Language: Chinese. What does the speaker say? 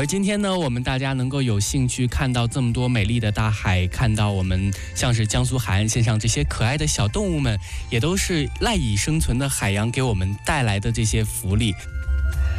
而今天呢，我们大家能够有幸去看到这么多美丽的大海，看到我们像是江苏海岸线上这些可爱的小动物们，也都是赖以生存的海洋给我们带来的这些福利。